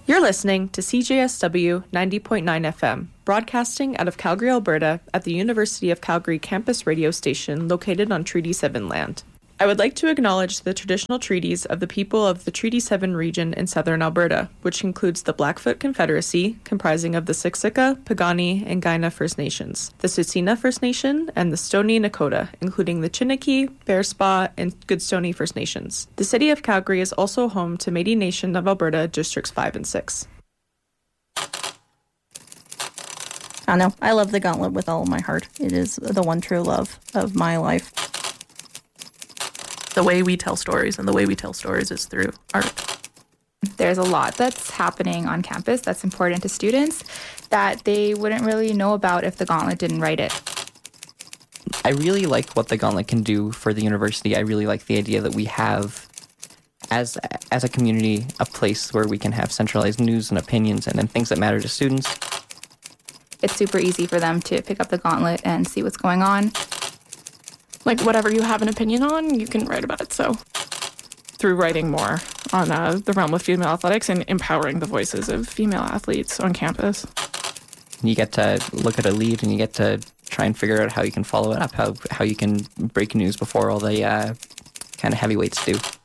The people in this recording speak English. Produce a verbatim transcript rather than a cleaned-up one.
You're listening to C J S W ninety point nine F M, broadcasting out of Calgary, Alberta, at the University of Calgary campus radio station located on Treaty seven land. I would like to acknowledge the traditional treaties of the people of the Treaty seven region in southern Alberta, which includes the Blackfoot Confederacy, comprising of the Siksika, Piikani, and Kainai First Nations, the Tsuut'ina First Nation, and the Stoney Nakoda, including the Chiniki, Bearspaw, and Goodstoney First Nations. The city of Calgary is also home to Métis Nation of Alberta Districts five and six. I know. I love the Gauntlet with all of my heart. It is the one true love of my life. The way we tell stories, and the way we tell stories is through art. There's a lot that's happening on campus that's important to students that they wouldn't really know about if the Gauntlet didn't write it. I really like what the Gauntlet can do for the university. I really like the idea that we have, as as a community, a place where we can have centralized news and opinions and then things that matter to students. It's super easy for them to pick up the Gauntlet and see what's going on. Like, whatever you have an opinion on, you can write about it. So through writing more on uh, the realm of female athletics and empowering the voices of female athletes on campus. You get to look at a lead and you get to try and figure out how you can follow it up, how, how you can break news before all the uh, kind of heavyweights do.